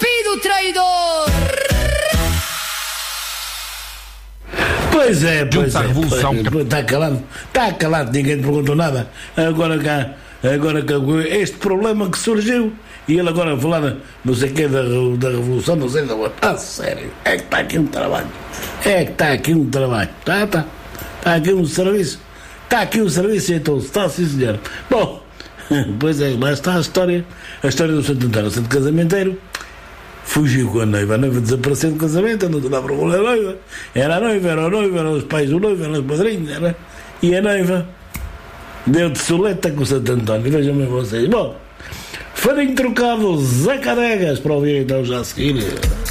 Cupido traidor! Pois é. Revolução. Está calado, ninguém te perguntou nada. Agora este problema que surgiu, e ele agora a falar não sei o que da Revolução, não sei da outra. Sério, é que está aqui um trabalho. Está aqui um serviço. Está aqui um serviço, então está, sim senhor. Bom, pois é, lá está a história do Santo António, o santo casamenteiro. Fugiu com a noiva desapareceu do casamento, não dava para a noiva. Era a noiva, era o noivo, eram os pais do noivo, eram os padrinhos, e a noiva deu de soleta com o Santo António. Vejam bem vocês. Bom, farinho trocado, Zé Canegas, para ouvir então já a seguir.